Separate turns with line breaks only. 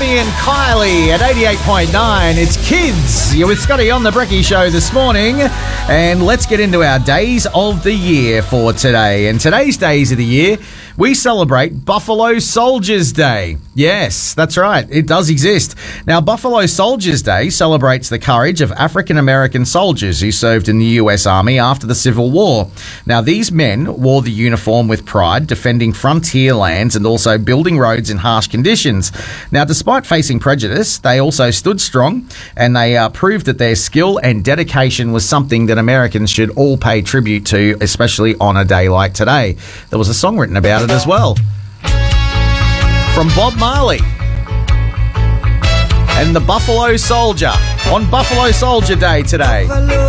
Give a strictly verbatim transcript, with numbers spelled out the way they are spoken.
Bonnie and Kylie at eighty-eight point nine. It's Kids. You're with Scotty on the Brekkie Show this morning. And let's get into our days of the year for today. And today's days of the year, we celebrate Buffalo Soldiers Day. Yes, that's right. It does exist. Now, Buffalo Soldiers Day celebrates the courage of African-American soldiers who served in the U S Army after the Civil War. Now, these men wore the uniform with pride, defending frontier lands and also building roads in harsh conditions. Now, despite facing prejudice, they also stood strong, and they uh, proved that their skill and dedication was something that Americans should all pay tribute to, especially on a day like today. There was a song written about it as well, from Bob Marley and the Buffalo Soldier on Buffalo Soldier Day today.